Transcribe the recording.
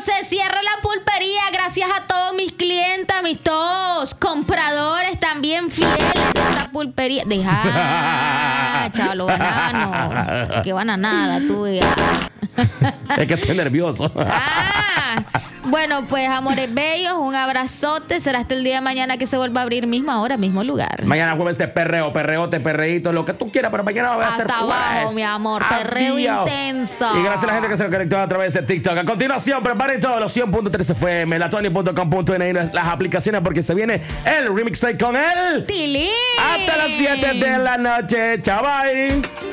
se cierra la pulpería. Gracias a todos mis clientes, mis todos compradores también fieles de esta pulpería. Deja, chalo, banano. Que bananada, tú. Es que estoy nervioso. Bueno, pues, amores bellos, un abrazote. Será hasta el día de mañana que se vuelva a abrir misma hora, mismo lugar. Mañana jueves de perreo, perreote, perreíto, lo que tú quieras, pero mañana va a ser hasta abajo, jueves. mi amor, perreo intenso. Y gracias a la gente que se conectó a través de TikTok. A continuación, preparen todos los 100.3 FM, la 20.com.ni, las aplicaciones, porque se viene el Remix Day con el Tilín. hasta las 7 de la noche. Chao, bye.